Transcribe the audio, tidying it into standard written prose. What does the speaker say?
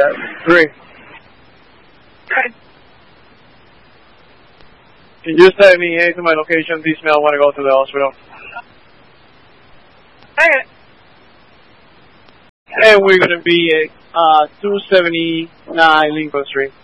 3. Okay. Can you send me to my location? This man, I want to go to the hospital. Okay. And we're going to be at 279 Lincoln Street.